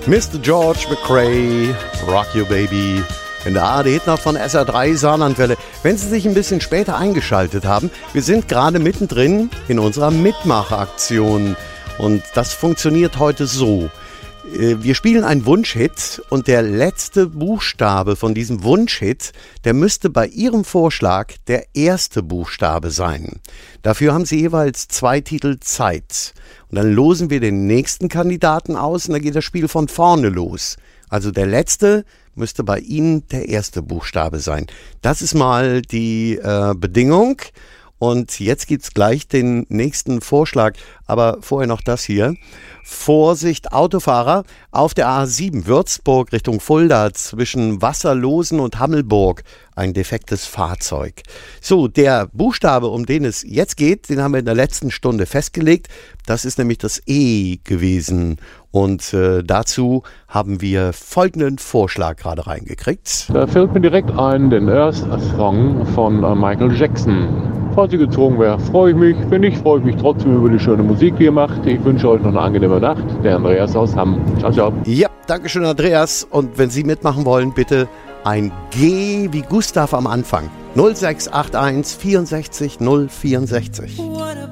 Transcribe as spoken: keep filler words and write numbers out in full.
Mister George McRae, Rock You Baby. In der A R D-Hitnacht von S R drei Saarlandwelle. Wenn Sie sich ein bisschen später eingeschaltet haben, wir sind gerade mittendrin in unserer Mitmacheraktion. Und das funktioniert heute so. Wir spielen einen Wunschhit und der letzte Buchstabe von diesem Wunschhit, der müsste bei Ihrem Vorschlag der erste Buchstabe sein. Dafür haben Sie jeweils zwei Titel Zeit. Und dann losen wir den nächsten Kandidaten aus und dann geht das Spiel von vorne los. Also der letzte müsste bei Ihnen der erste Buchstabe sein. Das ist mal die äh, Bedingung. Und jetzt gibt's gleich den nächsten Vorschlag, aber vorher noch das hier. Vorsicht, Autofahrer, auf der A sieben Würzburg Richtung Fulda zwischen Wasserlosen und Hammelburg ein defektes Fahrzeug. So, der Buchstabe, um den es jetzt geht, den haben wir in der letzten Stunde festgelegt. Das ist nämlich das E gewesen. Und äh, dazu haben wir folgenden Vorschlag gerade reingekriegt. Da fällt mir direkt ein, den Earth Song von äh, Michael Jackson. Falls Sie gezogen wäre, freue ich mich. Wenn nicht, freue ich mich trotzdem über die schöne Musik, die ihr macht. Ich wünsche euch noch eine angenehme Nacht. Der Andreas aus Hamm. Ciao, ciao. Ja, danke schön, Andreas. Und wenn Sie mitmachen wollen, bitte ein G wie Gustav am Anfang. null sechs acht eins vierundsechzig null vierundsechzig.